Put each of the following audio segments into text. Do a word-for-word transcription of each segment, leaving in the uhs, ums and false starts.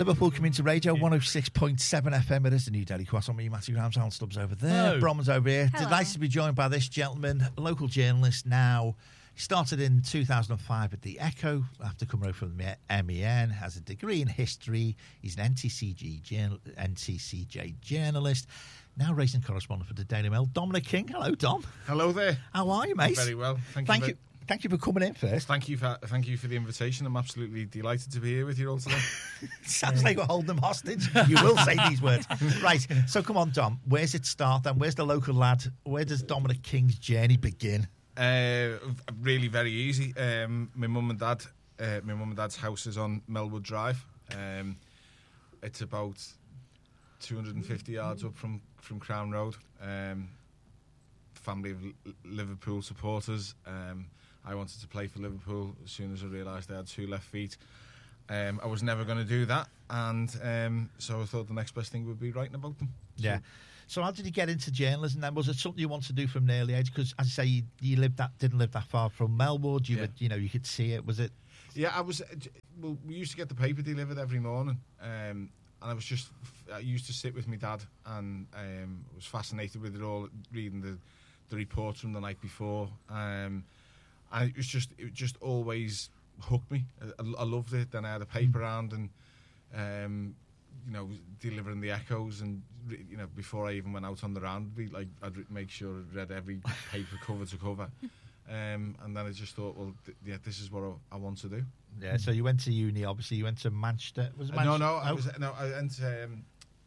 Liverpool Community Radio, one oh six point seven F M. It is the New Daily Quest. On me, Matthew Graham, Alan Stubbs over there. Hello. Brom's over here. Hello. Delighted to be joined by this gentleman, a local journalist now. He started in two thousand five at the Echo after coming over from the M E N, has a degree in history. He's an N T C G journal, N T C J journalist, now racing correspondent for the Daily Mail. Dominic King. Hello, Dom. Hello there. How are you, mate? Very well. Thank, Thank you. you. Thank you for coming in first. Thank you for thank you for the invitation. I'm absolutely delighted to be here with you all today. Sounds like we're holding them hostage. You will say these words. Right, so come on, Dom. Where's it start then? Where's the local lad? Where does Dominic King's journey begin? Uh, really very easy. Um, my mum and dad, uh, my mum and dad's house is on Melwood Drive. Um, it's about two hundred fifty yards up from, from Crown Road. Um, family of L- Liverpool supporters. Um, I wanted to play for Liverpool as soon as I realised I had two left feet. Um, I was never going to do that, and um, so I thought the next best thing would be writing about them. Yeah. So how did you get into journalism then? Was it something you wanted to do from an early age? Because, as I say, you, you lived that didn't live that far from Melwood. You Yeah. would, you know, you could see it. Was it? Yeah, I was. Well, we used to get the paper delivered every morning, um, and I was just. I used to sit with my dad, and um, I was fascinated with it all, reading the the reports from the night before, um, and it was just it just always hooked me. I, I loved it. Then I had a paper round, and um, you know, delivering the echoes, and you know, before I even went out on the round, we like I'd make sure I read every paper cover to cover. Um, and then I just thought, well, th- yeah, this is what I, I want to do. Yeah. So you went to uni. Obviously, you went to Manchester. Was it Uh, Manchester? no, no, I was no, I went. Um,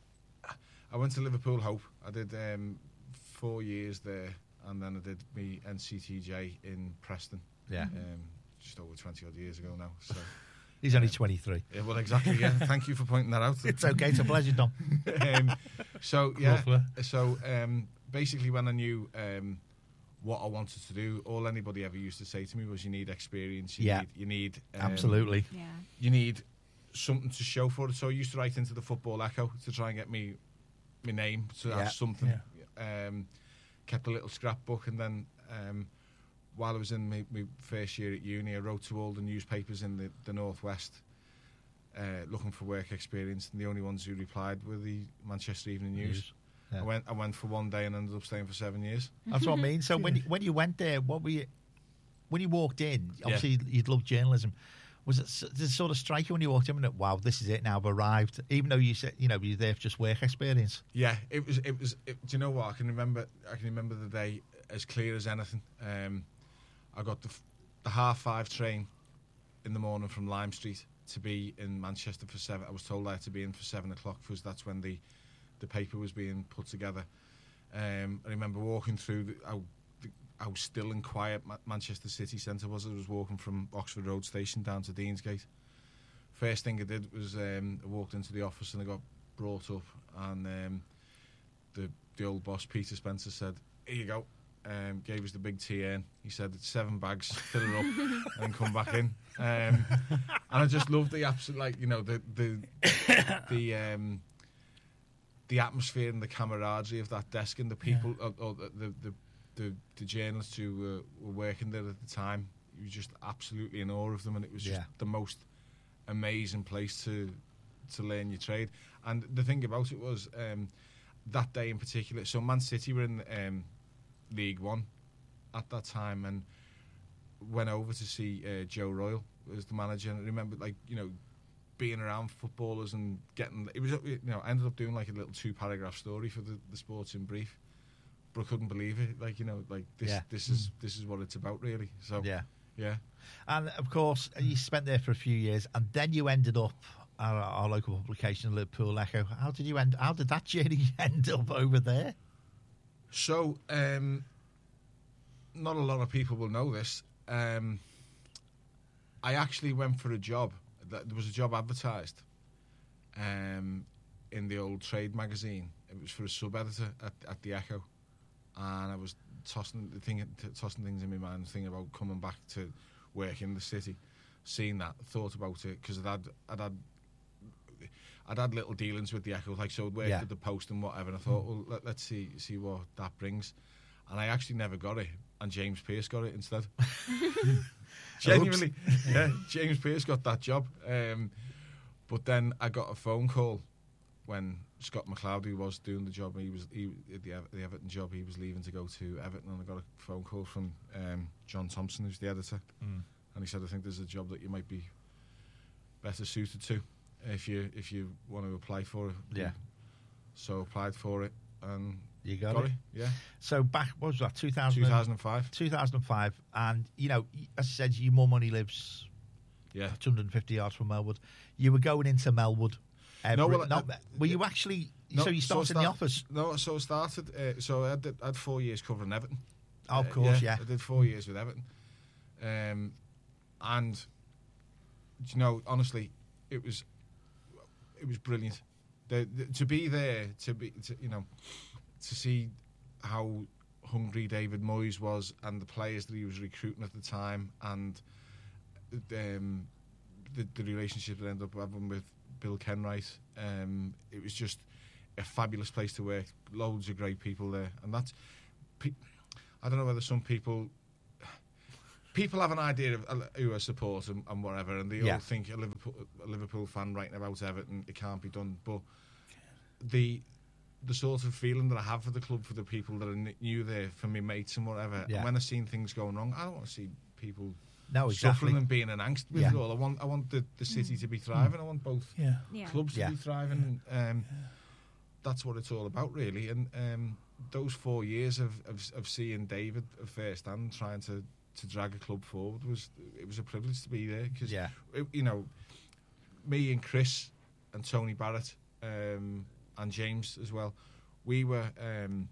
I went to Liverpool Hope. I did um, four years there, and then I did me N C T J in Preston. Yeah. Um, just over twenty odd years ago now. So He's only um, twenty-three. yeah, well, exactly. Yeah, thank you for pointing that out. It's okay. It's a pleasure, Dom. um, so yeah, Lovely. so um, basically, when I knew um, what I wanted to do, all anybody ever used to say to me was, "You need experience. You Yeah. need, you need um, Absolutely. Yeah. you need something to show for it." So I used to write into the Football Echo to try and get me my name to Yeah. have something. Um, kept a little scrapbook, and then um, while I was in my, my first year at uni, I wrote to all the newspapers in the, the Northwest uh, looking for work experience, and the only ones who replied were the Manchester Evening News. News. Yeah. I went I went for one day and ended up staying for seven years. That's what I mean. So when you, when you went there, what were you? When you walked in, obviously you'd love journalism. Was it s- did it sort of strike you when you walked in? And wow, this is it now. I've arrived. Even though you said you know you're there for just work experience. Yeah, it was. It was. It, do you know what? I can remember. I can remember the day as clear as anything. Um, I got the, f- the half five train in the morning from Lime Street to be in Manchester for seven. I was told I had to be in for seven o'clock because that's when the the paper was being put together. Um, I remember walking through the, how, the, how still and quiet Ma- Manchester city centre was. I was walking from Oxford Road Station down to Deansgate. First thing I did was um, I walked into the office and I got brought up, and um, the the old boss Peter Spencer said, "Here you go." Um, gave us the big T N. He said, "It's seven bags, fill it up, and come back in." Um, and I just loved the absolute, like you know, the the the um, the atmosphere and the camaraderie of that desk, and the people, yeah. or, or the, the the the journalists who uh, were working there at the time. You were just absolutely in awe of them, and it was just Yeah. the most amazing place to to learn your trade. And the thing about it was um, that day in particular. So Man City were in um, League One at that time, and went over to see uh, Joe Royle as the manager. And I remember, like you know, being around footballers and getting it was you know I ended up doing like a little two paragraph story for the, the Sports in Brief, but I couldn't believe it. Like you know, like this Yeah. this is this is what it's about really. So Yeah. yeah. And of course, you spent there for a few years, and then you ended up at our, our local publication, Liverpool Echo. How did you end? How did that journey end up over there? So, um, not a lot of people will know this. Um, I actually went for a job. There was a job advertised um, in the old trade magazine. It was for a sub-editor at, at the Echo, and I was tossing the thing, tossing things in my mind, thinking about coming back to work in the city. Seeing that, thought about it because I'd had, I'd had, I'd had little dealings with the Echo, like so I'd worked Yeah. at the Post and whatever. And I thought, well, let, let's see see what that brings. And I actually never got it, and James Pearce got it instead. Genuinely, yeah, James Pearce got that job. Um, But then I got a phone call when Scott McLeod was doing the job. He was he, the, the Everton job. He was leaving to go to Everton, and I got a phone call from um, John Thompson, who's the editor, Mm. and he said, "I think there's a job that you might be better suited to if you if you want to apply for it." Yeah. So applied for it and You got, got it. it. Yeah. So back, what was that, two thousand? two thousand five. two thousand five, and you know, as I said, your mum only lives Yeah. two hundred fifty yards from Melwood. You were going into Melwood. Every, No, well, not, uh, were you actually? No, so you started so in the start- office. No, so I started. Uh, so I had, I had four years covering Everton. Oh, of Uh, course, yeah. I did four years with Everton, um, and do you know, honestly, it was it was brilliant. The, the, to be there, to be, to, you know, to see how hungry David Moyes was and the players that he was recruiting at the time, and um, the, the relationship that ended up having with Bill Kenwright. Um, it was just a fabulous place to work. Loads of great people there, and that's. Pe- I don't know whether some people. People have an idea of uh, who I support and, and whatever, and they Yeah. all think a Liverpool, a Liverpool fan writing about Everton, it can't be done. But the the sort of feeling that I have for the club, for the people that are n- new there, for me mates and whatever, Yeah. and when I've seen things going wrong, I don't want to see people No, exactly. suffering and being in angst with Yeah. it all. I want I want the, the city to be thriving. I want both Yeah. Yeah. clubs to Yeah. be thriving. Um, That's what it's all about, really. And um, those four years of, of of seeing David first hand trying to, to drag a club forward was it was a privilege to be there because Yeah. you know, me and Chris and Tony Barrett um, and James as well, we were um,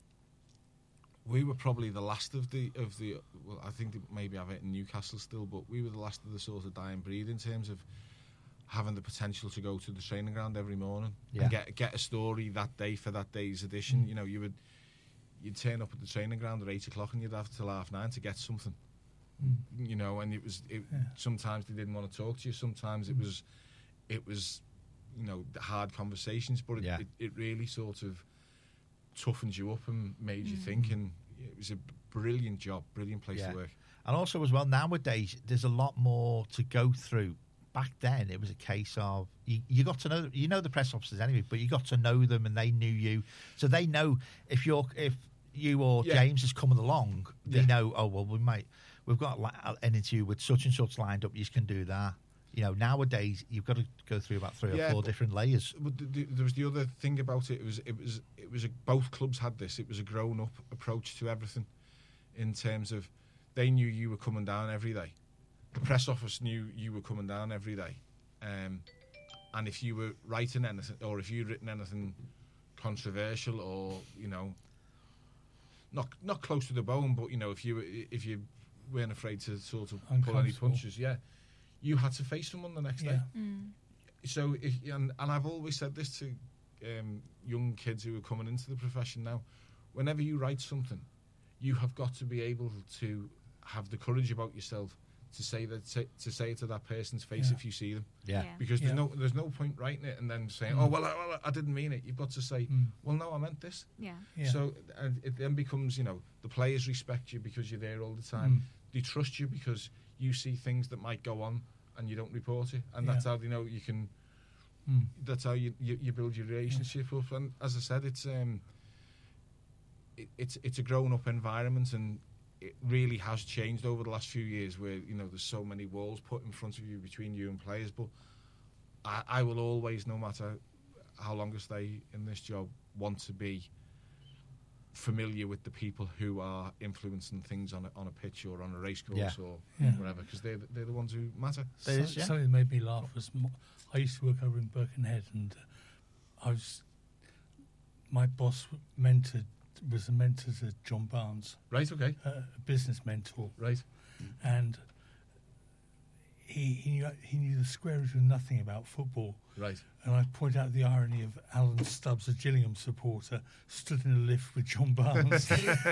we were probably the last of the of the well, I think maybe I've it in Newcastle still, but we were the last of the sort of dying breed in terms of having the potential to go to the training ground every morning Yeah. and get get a story that day for that day's edition. Mm. You know, you would you'd turn up at the training ground at eight o'clock and you'd have till half nine to get something. Mm. You know, and it was it, Yeah. sometimes they didn't want to talk to you. Sometimes it Mm. was it was you know hard conversations, but it, Yeah. it, it really sort of toughened you up and made you Mm. think. And it was a brilliant job, brilliant place Yeah. to work. And also, as well, nowadays there's a lot more to go through. Back then, it was a case of you, you got to know you know the press officers anyway, but you got to know them and they knew you, so they know if you're if you or Yeah. James is coming along, they Yeah. know. Oh well, we might we've got li- an interview with such and such lined up. You can do that. You know, nowadays you've got to go through about three or Yeah, four but- different layers. But the, the, there was the other thing about it. It was it was it was a, both clubs had this. It was a grown up approach to everything, in terms of they knew you were coming down every day. The press office knew you were coming down every day, um, and if you were writing anything or if you'd written anything controversial or you know not not close to the bone, but you know if you were- if you weren't afraid to sort of pull any Uncomfortable. punches, yeah, you had to face someone the next day. Yeah. Mm. So, if, and, and I've always said this to um, young kids who are coming into the profession now, whenever you write something, you have got to be able to have the courage about yourself to say that to, to say it to that person's face Yeah. if you see them, Yeah, because there's Yeah. no there's no point writing it and then saying, Mm. oh well I, well, I didn't mean it. You've got to say, Mm. well no, I meant this. Yeah. Yeah. So and it then becomes, you know, the players respect you because you're there all the time. Mm. They trust you because you see things that might go on and you don't report it, and Yeah. that's how they know you can. Mm. That's how you, you, you build your relationship up. And as I said, it's um, it, it's it's a grown up environment, and it really has changed over the last few years. Where you know there's so many walls put in front of you between you and players, but I, I will always, no matter how long I stay in this job, want to be familiar with the people who are influencing things on a, on a pitch or on a race course Yeah. or Yeah. whatever, because they're the- they're the ones who matter. There is, So- yeah. Something that made me laugh was mo- I used to work over in Birkenhead, and uh, I was my boss mentored was a mentor to John Barnes, Right. Okay. uh, a business mentor, Right. and he he knew, he knew the square root of nothing about football. Right. And I point out the irony of Alan Stubbs, a Gillingham supporter, stood in a lift with John Barnes.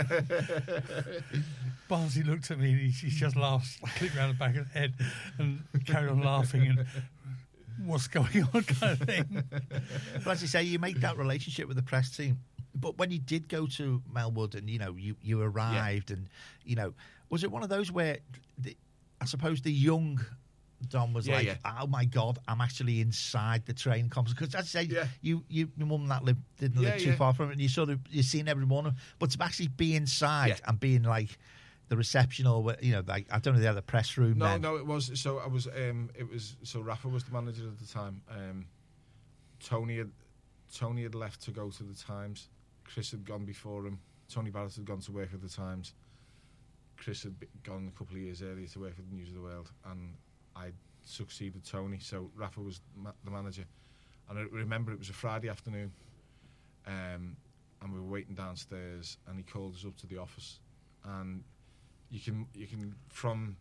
Barnsley looked at me and he, he just laughed, clicked round the back of the head and carried on laughing and what's going on kind of thing. But as you say, you make that relationship with the press team. But when you did go to Melwood and, you know, you, you arrived and, you know, was it one of those where, the, I suppose the young Dom was Yeah, like, yeah. "Oh my god, I'm actually inside the train complex." Because as I say, Yeah. you, you, your mum and that live didn't Yeah, live too yeah. far from it, and you sort of you're seeing every morning. But to actually be inside Yeah. and being like the reception or wh- you know, like I don't know, the other press room. No, then. no, it was. So I was. Um, it was. So Rafa was the manager at the time. Um, Tony had Tony had left to go to the Times. Chris had gone before him. Tony Barrett had gone to work at the Times. Chris had be- gone a couple of years earlier to work for the News of the World, and I succeeded Tony. So Rafa was ma- the manager, and I remember it was a Friday afternoon, um, and we were waiting downstairs, and he called us up to the office, and you can you can from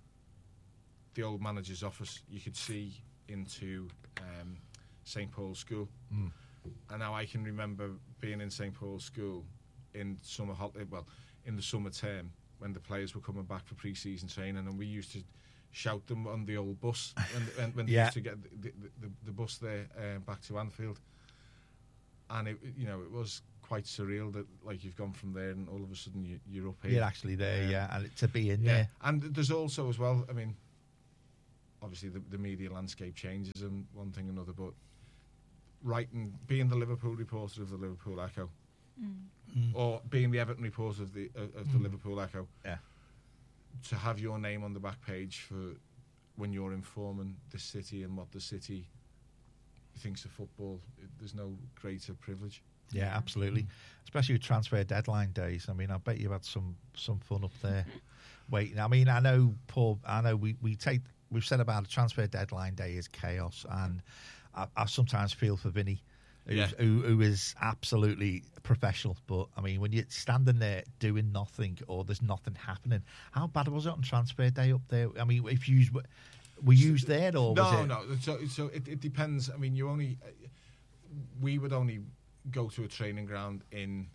the old manager's office you could see into um, Saint Paul's School, Mm. and now I can remember being in Saint Paul's School in summer holiday, well, in the summer term when the players were coming back for pre-season training, and we used to shout them on the old bus when, when, when they Yeah. used to get the, the, the, the bus there uh, back to Anfield, and it you know it was quite surreal that like you've gone from there and all of a sudden you, you're up here. You're actually there, Um, yeah, and to be in yeah, there. and there's also as well. I mean, obviously the, the media landscape changes and one thing and another, but writing, being the Liverpool reporter of the Liverpool Echo, Mm. or being the Everton reporter of the of, of the Liverpool Echo, Yeah. to have your name on the back page for when you're informing the city and what the city thinks of football, it, there's no greater privilege. Yeah, absolutely. Especially with transfer deadline days. I mean, I bet you had some some fun up there waiting. I mean, I know, Paul. I know we, we take we've said about a transfer deadline day is chaos, and I, I sometimes feel for Vinny, who's, Yeah. who who is absolutely professional. But I mean, when you're standing there doing nothing or there's nothing happening, how bad was it on transfer day up there? I mean, if you were were you there or no, was it? no. So, so it, it depends. I mean, you only we would only go to a training ground in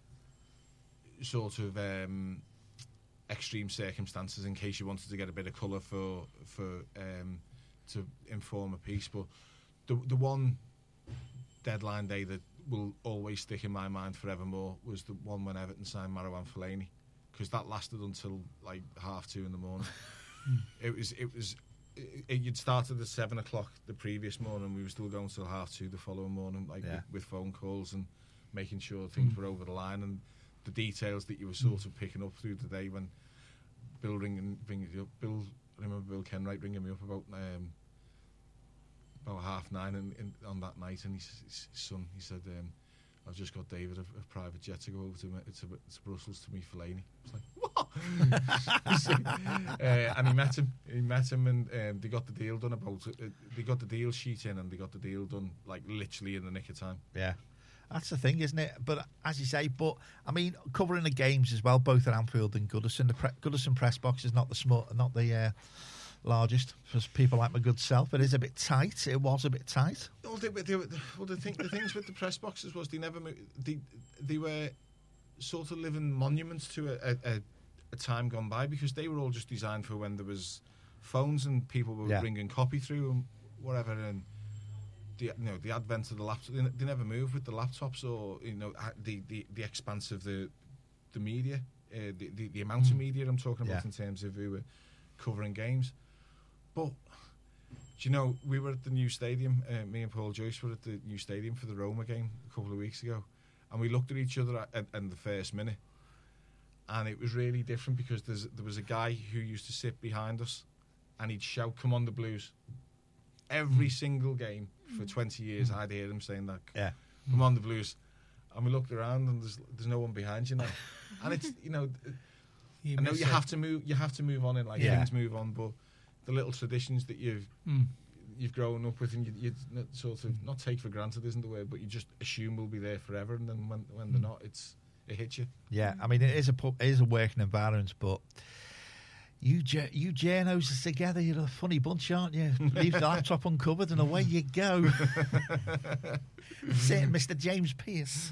sort of um, extreme circumstances in case you wanted to get a bit of colour for for um, to inform a piece. But the the one deadline day that will always stick in my mind forevermore was the one when Everton signed Marouane Fellaini, because that lasted until like half two in the morning. it was it was it, it, you'd started at seven o'clock the previous morning. We were still going till half two the following morning, like Yeah. with, with phone calls and making sure things were over the line, and the details that you were sort of picking up through the day when Bill ringing, ringing you up. Bill, I remember Bill Kenwright ringing me up about um, about half nine in, in, on that night, and he, s- his son, he said, um, "I've just got David a, a private jet to go over to, me- to, to Brussels to meet Fellaini." I was like, "What?" uh, and he met him. He met him, and um, they got the deal done. About uh, they got the deal sheet in, and they got the deal done like literally in the nick of time. Yeah, that's the thing, isn't it? But as you say, but I mean, covering the games as well, both at Anfield and Goodison. The pre- Goodison press box is not the small, not the uh, largest for people like my good self. It is a bit tight. It was a bit tight. Well, they, they, well, the thing, the things with the press boxes was they never, mo- they, they were sort of living monuments to a, a, a time gone by, because they were all just designed for when there was phones and people were Yeah. bringing copy through and whatever, and the you know the advent of the laptop, they, they never moved with the laptops, or you know uh, the the, the expanse of the the media, uh, the, the the amount of media I'm talking about Yeah. in terms of who were covering games, but. Do you know, we were at the new stadium, uh, me and Paul Joyce were at the new stadium for the Roma game a couple of weeks ago, and we looked at each other at, at, in the first minute, and it was really different because there's, there was a guy who used to sit behind us, and he'd shout, "Come on the Blues." Every single game for twenty years, I'd hear him saying that, Yeah, "Come on the Blues." And we looked around, and there's there's no one behind you now. And it's, you know, You I know miss you it. have to move, you have to move on, and like Yeah. things move on, but the little traditions that you've Mm. you've grown up with, and you, you sort of not take for granted isn't the word, but you just assume will be there forever, and then when when they're not, it's it hits you. yeah. I mean, it is a pu- it is a working environment, but you j- you journos are together. You're a funny bunch, aren't you? Leave the laptop uncovered, and away you go. Sitting, Mister James Pearce.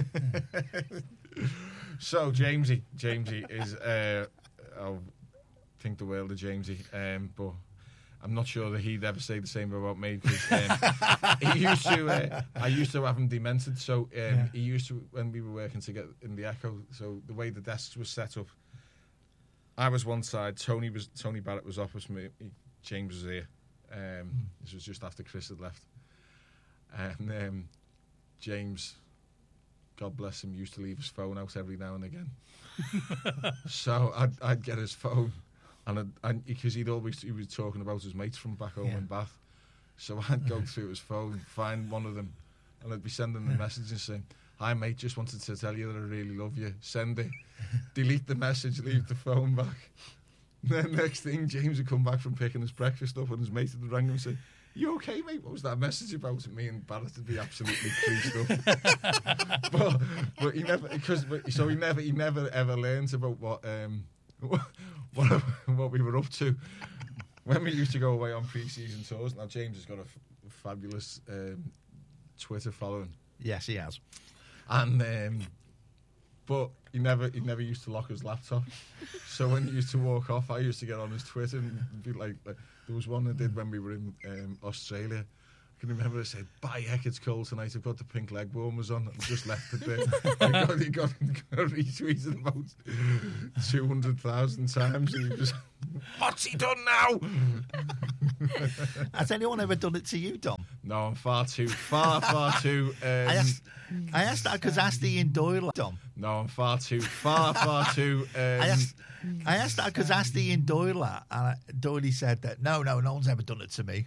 So Jamesy, Jamesy is uh, I'll think the world of Jamesy, um, but I'm not sure that he'd ever say the same about me, because um, he used to. Uh, I used to have him demented, so um, Yeah. he used to, when we were working together in the Echo. So the way the desks were set up, I was one side, Tony was Tony Barrett was opposite me, he- James was here, Um, Mm. This was just after Chris had left. And um, James, God bless him, used to leave his phone out every now and again. So I'd, I'd get his phone, and I'd, and because he'd always he was talking about his mates from back home Yeah. in Bath. So I'd go through his phone, find one of them, and I'd be sending the messages saying, "Hi mate, just wanted to tell you that I really love you. Send it." Delete the message, leave the phone back. Then next thing, James would come back from picking his breakfast up, and his mate had rang him and said, "You okay, mate? What was that message about?" And me and Barrett would be absolutely creased up. but but he never, because so he never he never ever learned about what um what what we were up to when we used to go away on pre-season tours. Now James has got a f- fabulous um, Twitter following, Yes, he has. and um, but he never he never used to lock his laptop. So when he used to walk off, I used to get on his Twitter and be like, like there was one I did when we were in um, Australia. I can remember I said, "Bye, heck, it's cold tonight. I've got the pink leg warmers on." And just left it there. he, got, he, got, he got retweeted about two hundred thousand times. And he was, "What's he done now?" Has anyone ever done it to you, Dom? No, I'm far too, far, far too... Um, I asked, I asked that because I asked Ian Doyle, Dom. no, I'm far too, far, far too... Um, I asked, I asked that because I asked Ian Doyle that, and Doyle said that, no, no, no one's ever done it to me.